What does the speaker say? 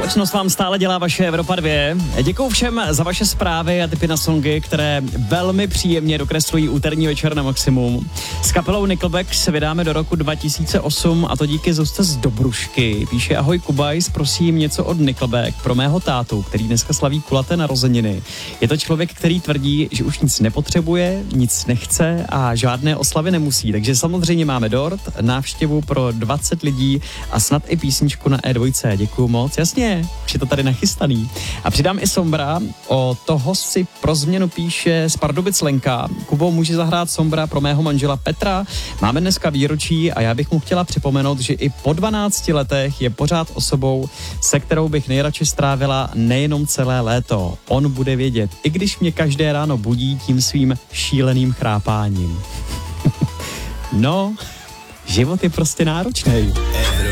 Společnost vám stále dělá vaše Evropa 2. Děkuju všem za vaše zprávy a tipy na songy, které velmi příjemně dokreslují úterní večer na maximum. S kapelou Nickelback se vydáme do roku 2008 a to díky Zuzce z Dobrušky. Píše: ahoj Kubajs, prosím něco od Nickelback pro mého tátu, který dneska slaví kulaté narozeniny. Je to člověk, který tvrdí, že už nic nepotřebuje, nic nechce a žádné oslavy nemusí. Takže samozřejmě máme dort, návštěvu pro 20 lidí a snad i písničku na E2. Děkuju moc. Jasně, už je to tady nachystaný. A přidám i Sombra, o toho si pro změnu píše z Pardubic Lenka. Kubo, může zahrát Sombra pro mého manžela Petra? Máme dneska výročí a já bych mu chtěla připomenout, že i po 12 letech je pořád osobou, se kterou bych nejradši strávila nejenom celé léto. On bude vědět, i když mě každé ráno budí tím svým šíleným chrápáním. No, život je prostě náročný.